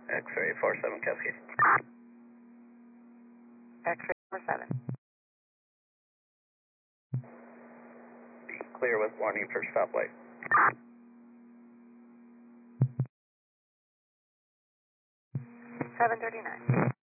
X-ray 47 Cascade. X-ray 47. Be clear with warning for stoplight. 739.